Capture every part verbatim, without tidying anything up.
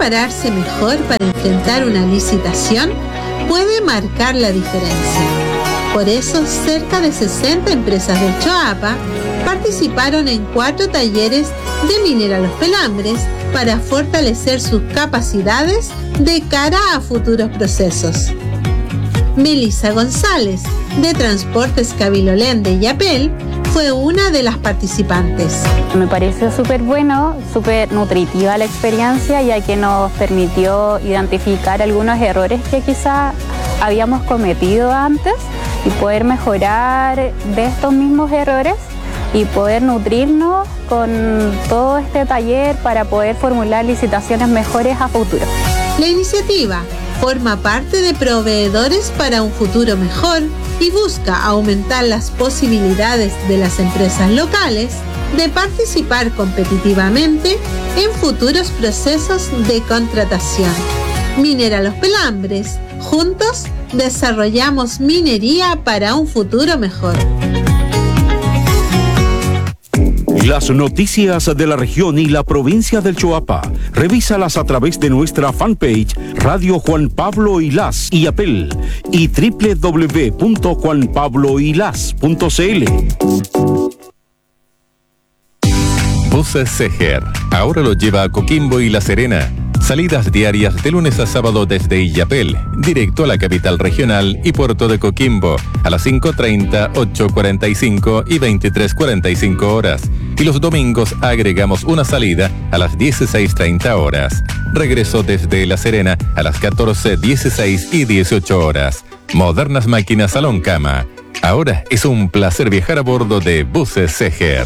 Prepararse mejor para enfrentar una licitación puede marcar la diferencia. Por eso, cerca de sesenta empresas del Choapa participaron en cuatro talleres de Minera Los Pelambres para fortalecer sus capacidades de cara a futuros procesos. Melissa González, de Transportes Cabilolén de Illapel, fue una de las participantes. Me pareció súper bueno, súper nutritiva la experiencia, ya que nos permitió identificar algunos errores que quizá habíamos cometido antes y poder mejorar de estos mismos errores y poder nutrirnos con todo este taller para poder formular licitaciones mejores a futuro. La iniciativa forma parte de Proveedores para un Futuro Mejor y busca aumentar las posibilidades de las empresas locales de participar competitivamente en futuros procesos de contratación. Minera Los Pelambres, juntos desarrollamos minería para un futuro mejor. Las noticias de la región y la provincia del Choapa, revísalas a través de nuestra fanpage Radio Juan Pablo Ilás Illapel y doble u doble u doble u punto juan pablo ilás punto c l. Buses Seger ahora lo lleva a Coquimbo y La Serena. Salidas diarias de lunes a sábado desde Illapel, directo a la capital regional y puerto de Coquimbo, a las cinco treinta, ocho cuarenta y cinco y veintitrés cuarenta y cinco horas. Y los domingos agregamos una salida a las dieciséis treinta horas. Regreso desde La Serena a las catorce, dieciséis y dieciocho horas. Modernas máquinas salón cama. Ahora es un placer viajar a bordo de Buses Seger.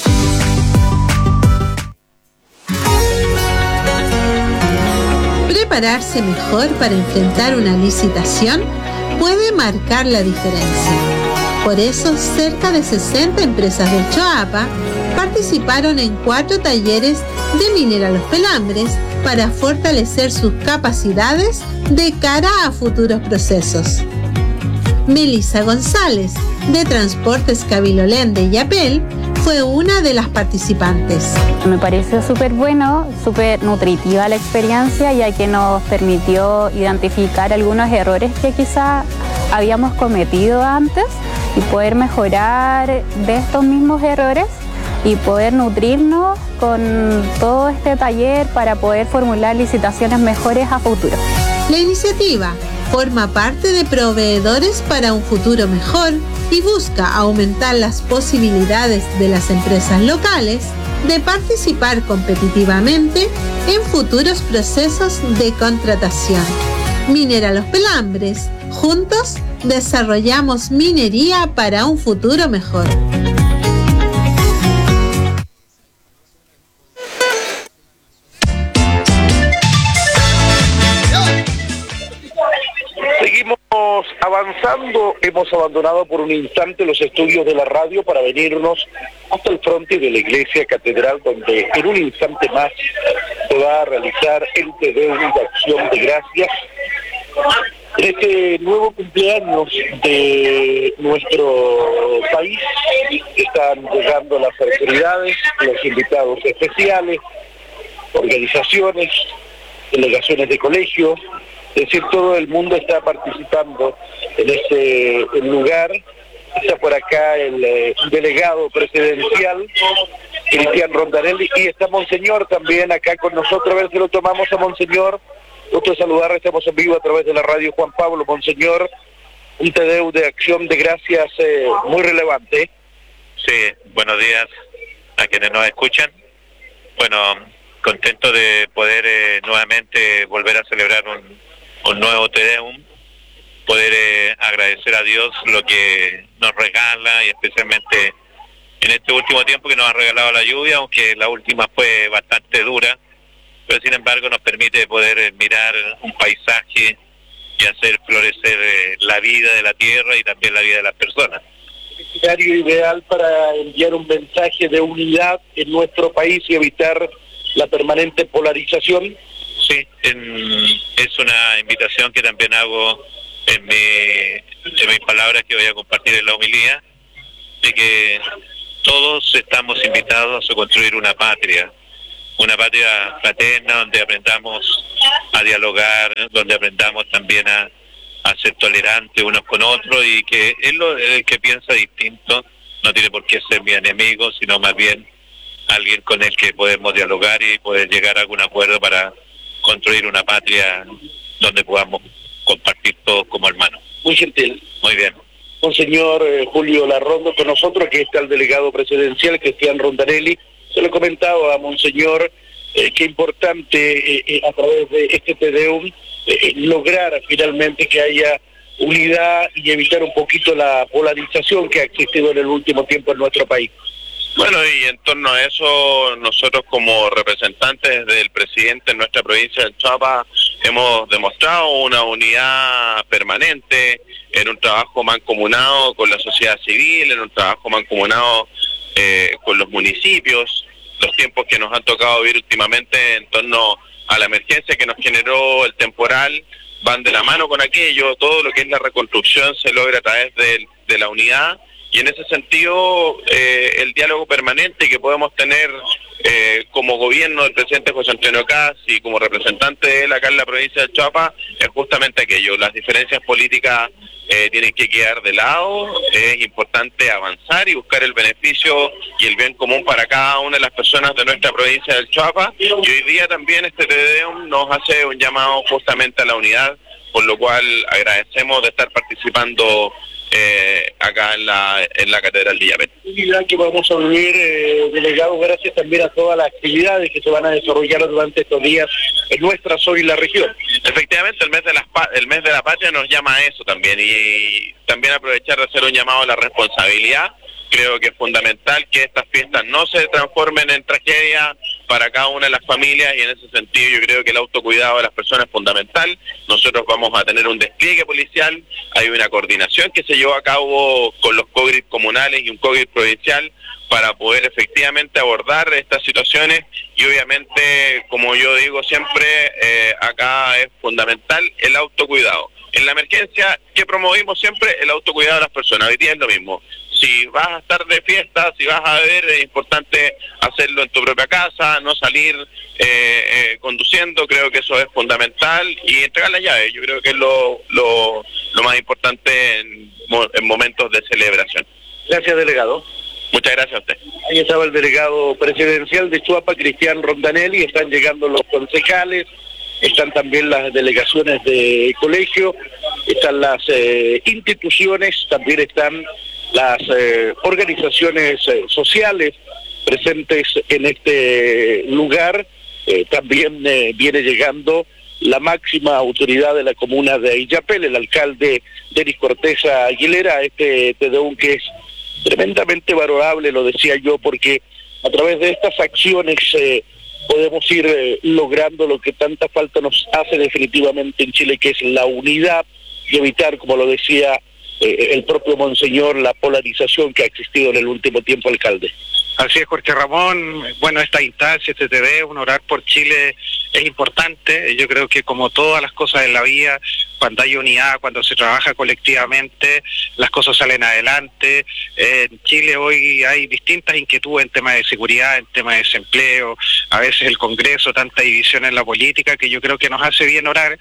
Prepararse mejor para enfrentar una licitación puede marcar la diferencia. Por eso, cerca de sesenta empresas del Choapa participaron en cuatro talleres de Minera Los Pelambres para fortalecer sus capacidades de cara a futuros procesos. Melissa González, de Transportes Cabilolén de Illapel, fue una de las participantes. Me pareció súper bueno, súper nutritiva la experiencia, ya que nos permitió identificar algunos errores que quizá habíamos cometido antes y poder mejorar de estos mismos errores y poder nutrirnos con todo este taller para poder formular licitaciones mejores a futuro. La iniciativa forma parte de Proveedores para un Futuro Mejor y busca aumentar las posibilidades de las empresas locales de participar competitivamente en futuros procesos de contratación. Minera Los Pelambres, juntos desarrollamos minería para un futuro mejor. Seguimos avanzando, hemos abandonado por un instante los estudios de la radio para venirnos hasta el frente de la iglesia catedral, donde en un instante más se va a realizar el Te Deum de Acción de Gracias. En este nuevo cumpleaños de nuestro país están llegando las autoridades, los invitados especiales, organizaciones, delegaciones de colegios. Es decir, todo el mundo está participando en este el lugar. Está por acá el eh, delegado presidencial, Cristian Rondarelli, y está Monseñor también acá con nosotros. A ver si lo tomamos a Monseñor. Gusto saludarle, estamos en vivo a través de la radio Juan Pablo. Monseñor, un Te Deum de Acción de Gracias eh, muy relevante. Sí, buenos días a quienes nos escuchan. Bueno, contento de poder eh, nuevamente volver a celebrar un un nuevo Te Deum, poder eh, agradecer a Dios lo que nos regala y especialmente en este último tiempo que nos ha regalado la lluvia, aunque la última fue bastante dura, pero sin embargo nos permite poder eh, mirar un paisaje y hacer florecer eh, la vida de la tierra y también la vida de las personas. Un escenario ideal para enviar un mensaje de unidad en nuestro país y evitar la permanente polarización. Sí, en, es una invitación que también hago en, mi, en mis palabras que voy a compartir en la homilía, de que todos estamos invitados a construir una patria, una patria fraterna donde aprendamos a dialogar, donde aprendamos también a, a ser tolerantes unos con otros, y que él, lo, el que piensa distinto no tiene por qué ser mi enemigo, sino más bien alguien con el que podemos dialogar y poder llegar a algún acuerdo para construir una patria donde podamos compartir todos como hermanos. Muy gentil. Muy bien. Monseñor eh, Julio Larrondo con nosotros, que está el delegado presidencial, Cristian Rondanelli. Se lo comentaba a Monseñor, eh, qué importante eh, eh, a través de este Te Deum eh, lograr finalmente que haya unidad y evitar un poquito la polarización que ha existido en el último tiempo en nuestro país. Bueno, y en torno a eso, nosotros como representantes del presidente en nuestra provincia del Choapa hemos demostrado una unidad permanente en un trabajo mancomunado con la sociedad civil, en un trabajo mancomunado eh, con los municipios. Los tiempos que nos han tocado vivir últimamente en torno a la emergencia que nos generó el temporal van de la mano con aquello. Todo lo que es la reconstrucción se logra a través de, de la unidad. Y en ese sentido, eh, el diálogo permanente que podemos tener eh, como gobierno del presidente José Antonio Kast y como representante de él acá en la provincia de Choapa es justamente aquello. Las diferencias políticas eh, tienen que quedar de lado, es importante avanzar y buscar el beneficio y el bien común para cada una de las personas de nuestra provincia del Choapa. Y hoy día también este Te Deum nos hace un llamado justamente a la unidad, por lo cual agradecemos de estar participando Eh, acá en la en la Catedral de Illapel. Unidad que vamos a vivir, eh, delegado, gracias también a todas las actividades que se van a desarrollar durante estos días en nuestra zona y la región. Efectivamente, el mes de la el mes de la patria nos llama a eso también, y, y también aprovechar de hacer un llamado a la responsabilidad. Creo que es fundamental que estas fiestas no se transformen en tragedia para cada una de las familias, y en ese sentido yo creo que el autocuidado de las personas es fundamental. Nosotros vamos a tener un despliegue policial, hay una coordinación que se llevó a cabo con los COGRIP comunales y un COGRIP provincial para poder efectivamente abordar estas situaciones, y obviamente, como yo digo siempre, eh, acá es fundamental el autocuidado. En la emergencia, ¿qué promovimos siempre? El autocuidado de las personas. Hoy día es lo mismo. Si vas a estar de fiesta, si vas a beber, es importante hacerlo en tu propia casa, no salir eh, eh, conduciendo. Creo que eso es fundamental, y entregar las llaves, yo creo que es lo, lo, lo más importante en, en momentos de celebración. Gracias, delegado. Muchas gracias a usted. Ahí estaba el delegado presidencial de Choapa, Cristian Rondanelli. Están llegando los concejales, están también las delegaciones de colegio, están las eh, instituciones, también están las eh, organizaciones eh, sociales presentes en este lugar. Eh, también eh, viene llegando la máxima autoridad de la comuna de Illapel, el alcalde Denis Corteza Aguilera. Este Te Deum que es tremendamente valorable, lo decía yo, porque a través de estas acciones eh, podemos ir eh, logrando lo que tanta falta nos hace definitivamente en Chile, que es la unidad, y evitar, como lo decía Eh, el propio Monseñor, la polarización que ha existido en el último tiempo, alcalde. Así es, Jorge Ramón. Bueno, esta instancia, este Te Deum, orar por Chile, es importante. Yo creo que como todas las cosas en la vida, cuando hay unidad, cuando se trabaja colectivamente, las cosas salen adelante. Eh, en Chile hoy hay distintas inquietudes en temas de seguridad, en temas de desempleo, a veces el Congreso, tanta división en la política, que yo creo que nos hace bien orar.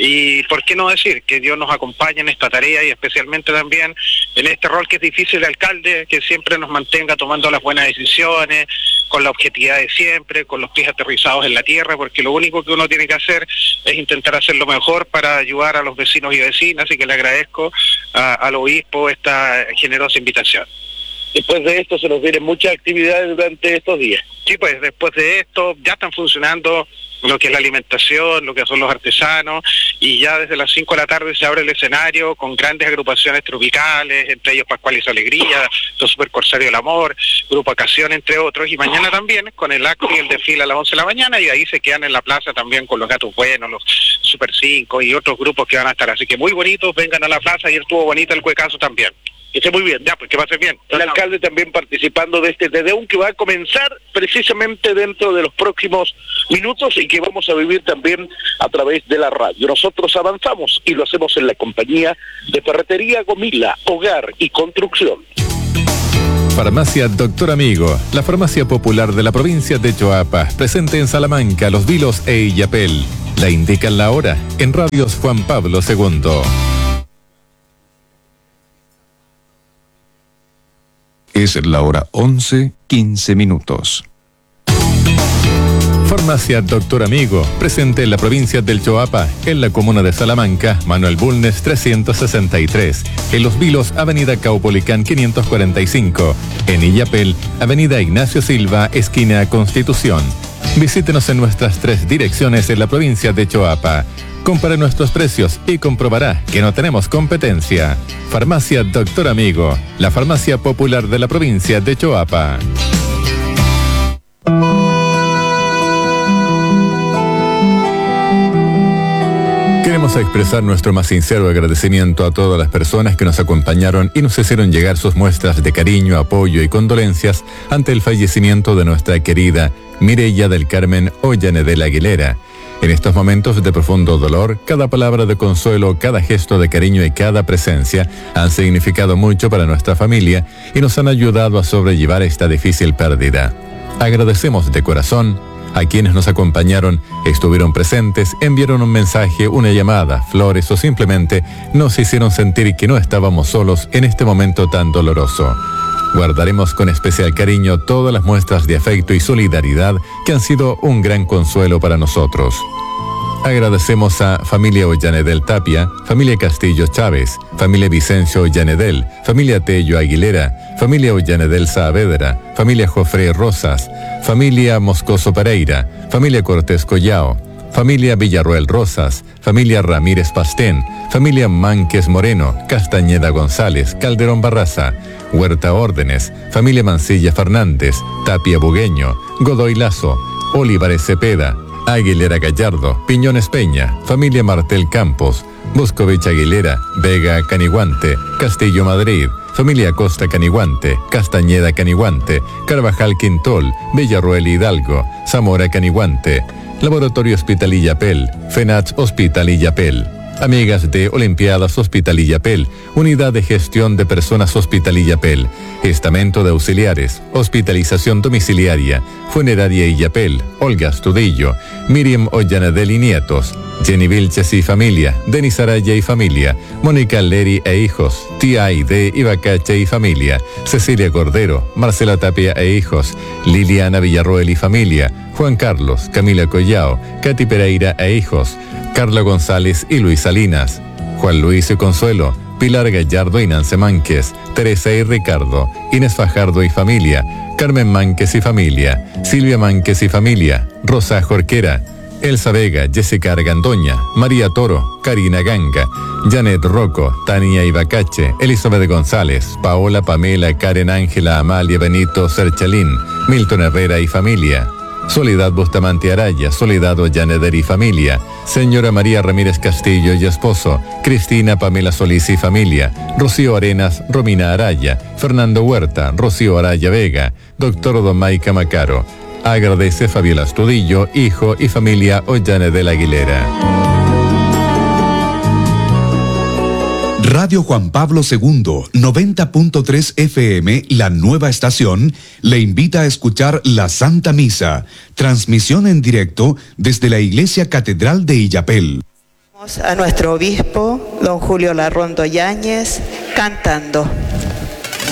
Y por qué no decir que Dios nos acompañe en esta tarea, y especialmente también en este rol que es difícil de alcalde, que siempre nos mantenga tomando las buenas decisiones, con la objetividad de siempre, con los pies aterrizados en la tierra, porque lo único que uno tiene que hacer es intentar hacer lo mejor para ayudar a los vecinos y vecinas, y que le agradezco a, al obispo esta generosa invitación. Después de esto se nos vienen muchas actividades durante estos días. Sí, pues después de esto ya están funcionando lo que es la alimentación, lo que son los artesanos, y ya desde las cinco de la tarde se abre el escenario con grandes agrupaciones tropicales, entre ellos Pascual y su Alegría, los Super Corsarios del Amor, Grupo Ocasión, entre otros, y mañana también con el acto y el desfile a las once de la mañana, y ahí se quedan en la plaza también con los Gatos Buenos, los Super cinco y otros grupos que van a estar, así que muy bonitos, vengan a la plaza. Ayer estuvo bonito el Cuecazo también. Que esté muy bien. Ya, pues que va a ser bien. El alcalde también participando de este Te Deum, que va a comenzar precisamente dentro de los próximos minutos y que vamos a vivir también a través de la radio. Nosotros avanzamos y lo hacemos en la compañía de Ferretería Gomila, Hogar y Construcción. Farmacia Doctor Amigo, la farmacia popular de la provincia de Choapa, presente en Salamanca, Los Vilos e Illapel. La indican la hora en Radios Juan Pablo segundo. Es la hora once, quince minutos. Farmacia Doctor Amigo, presente en la provincia del Choapa, en la comuna de Salamanca, Manuel Bulnes trescientos sesenta y tres, en Los Vilos, Avenida Caupolicán quinientos cuarenta y cinco, en Illapel, Avenida Ignacio Silva, esquina Constitución. Visítenos en nuestras tres direcciones en la provincia de Choapa. Compare nuestros precios y comprobará que no tenemos competencia. Farmacia Doctor Amigo, la farmacia popular de la provincia de Choapa. Queremos expresar nuestro más sincero agradecimiento a todas las personas que nos acompañaron y nos hicieron llegar sus muestras de cariño, apoyo y condolencias ante el fallecimiento de nuestra querida Mireya del Carmen Ollanedel Aguilera. En estos momentos de profundo dolor, cada palabra de consuelo, cada gesto de cariño y cada presencia han significado mucho para nuestra familia y nos han ayudado a sobrellevar esta difícil pérdida. Agradecemos de corazón a quienes nos acompañaron, estuvieron presentes, enviaron un mensaje, una llamada, flores o simplemente nos hicieron sentir que no estábamos solos en este momento tan doloroso. Guardaremos con especial cariño todas las muestras de afecto y solidaridad que han sido un gran consuelo para nosotros. Agradecemos a familia Ollanedel Tapia, familia Castillo Chávez, familia Vicencio Ollanedel, familia Tello Aguilera, familia Ollanedel Saavedra, familia Jofré Rosas, familia Moscoso Pereira, familia Cortés Collao, familia Villarroel Rosas, familia Ramírez Pastén, familia Mánquez Moreno, Castañeda González, Calderón Barraza, Huerta Órdenes, familia Mancilla Fernández, Tapia Bugueño, Godoy Lazo, Olivares Cepeda, Aguilera Gallardo, Piñones Peña, familia Martel Campos, Boscovich Aguilera, Vega Caniguante, Castillo Madrid, familia Costa Caniguante, Castañeda Caniguante, Carvajal Quintol, Villarroel Hidalgo, Zamora Caniguante, Laboratorio Hospital Illapel, FENATS Hospital Illapel. Amigas de Olimpiadas Hospital Illapel, Unidad de Gestión de Personas Hospital Illapel, Estamento de Auxiliares, Hospitalización Domiciliaria, Funeraria Illapel, Olga Astudillo, Miriam Ollanedel y Nietos, Jenny Vilches y familia, Denis Araya y familia, Mónica Leri e hijos, Tía Aide Ibacache y familia, Cecilia Cordero, Marcela Tapia e hijos, Liliana Villarroel y familia, Juan Carlos, Camila Collao, Katy Pereira e hijos, Carla González y Luis Salinas, Juan Luis y Consuelo, Pilar Gallardo y Nance Mánquez, Teresa y Ricardo, Inés Fajardo y familia, Carmen Mánquez y familia, Silvia Mánquez y familia, Rosa Jorquera, Elsa Vega, Jessica Argandoña, María Toro, Karina Ganga, Janet Rocco, Tania Ibacache, Elizabeth González, Paola, Pamela, Karen Ángela, Amalia, Benito, Serchalín, Milton Herrera y familia, Soledad Bustamante Araya, Soledad Ollaneder y familia, señora María Ramírez Castillo y esposo, Cristina Pamela Solís y familia, Rocío Arenas, Romina Araya, Fernando Huerta, Rocío Araya Vega, doctor Don Maica Macaro. Agradece Fabiola Astudillo, hijo y familia Ollanedel Aguilera. Radio Juan Pablo segundo, noventa punto tres F M, la nueva estación, le invita a escuchar la Santa Misa, transmisión en directo desde la Iglesia Catedral de Illapel. A nuestro obispo, don Julio Larrondo Yáñez, cantando.